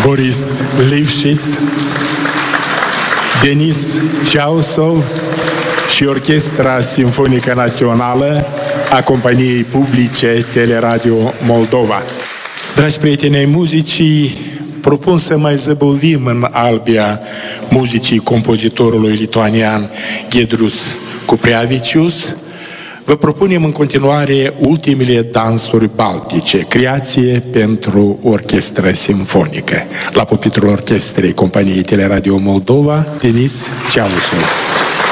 Boris Lifshitz, Denis Ceausov și Orchestra Simfonică Națională a Companiei Publice Teleradio Moldova. Dragi prieteni ai muzicii, propun să mai zăbovim în albia muzicii compozitorului lituanian Giedrius Kuprevičius. Vă propunem în continuare ultimele dansuri baltice, creație pentru orchestră simfonică. La pupitrul orchestrei Companiei Teleradio Moldova, Denis Ceausov.